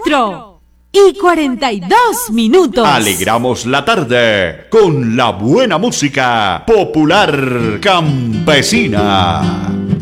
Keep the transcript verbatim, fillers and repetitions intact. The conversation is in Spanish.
cuatro y cuarenta y dos minutos. Alegramos la tarde con la buena música popular campesina.